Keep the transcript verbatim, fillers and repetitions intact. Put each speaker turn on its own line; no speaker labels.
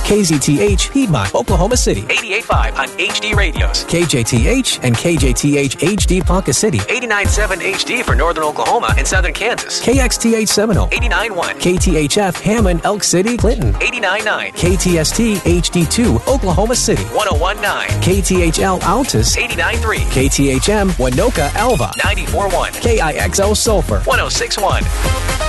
K Z T H, Piedmont, Oklahoma City.
eighty-eight point five on H D radios.
K J T H and K J T H H D Ponca City.
eighty-nine point seven H D for northern Oklahoma and southern Kansas.
K X T H Seminole.
eighty-nine point one.
K T H F Hammond, Elk City, Clinton.
eighty-nine point nine.
K T S T H D two, Oklahoma City.
one oh one point nine.
K T H L Altus.
eighty-nine point three.
K T H M Winoka Alva.
ninety-four point one.
K I X O Sulphur.
one oh six point one.